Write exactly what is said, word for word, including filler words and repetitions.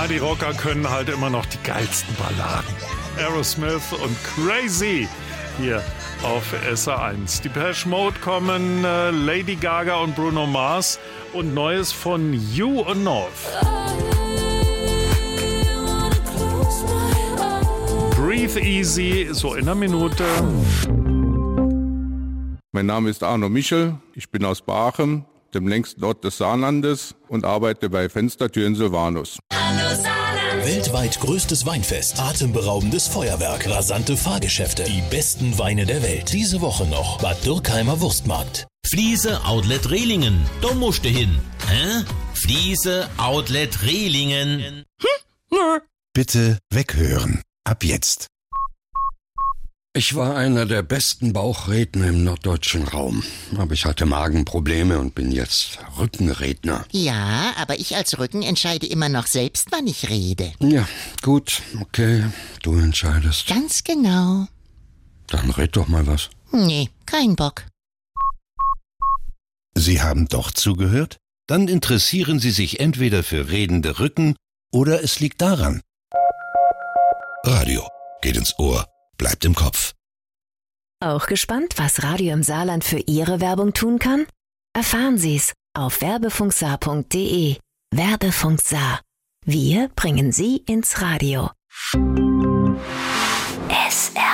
Ja, die Rocker können halt immer noch die geilsten Balladen. Aerosmith und Crazy hier auf S R eins. Die Depeche Mode kommen, äh, Lady Gaga und Bruno Mars und Neues von You und North. Breathe Easy, so in einer Minute. Mein Name ist Arno Michel, ich bin aus Baachem, dem längsten Ort des Saarlandes und arbeite bei Fenstertüren Sylvanus. Weltweit größtes Weinfest, atemberaubendes Feuerwerk, rasante Fahrgeschäfte, die besten Weine der Welt. Diese Woche noch Bad Dürkheimer Wurstmarkt. Fliese Outlet Rehlingen, da musst du hin. Hä? Fliese Outlet Rehlingen. Hm? Bitte weghören. Ab jetzt. Ich war einer der besten Bauchredner im norddeutschen Raum. Aber ich hatte Magenprobleme und bin jetzt Rückenredner. Ja, aber ich als Rücken entscheide immer noch selbst, wann ich rede. Ja, gut, okay, du entscheidest. Ganz genau. Dann red doch mal was. Nee, kein Bock. Sie haben doch zugehört? Dann interessieren Sie sich entweder für redende Rücken oder es liegt daran. Radio geht ins Ohr. Bleibt im Kopf. Auch gespannt, was Radio im Saarland für Ihre Werbung tun kann? Erfahren Sie's auf werbefunksaar punkt de. Werbefunk Saar. Wir bringen Sie ins Radio. S R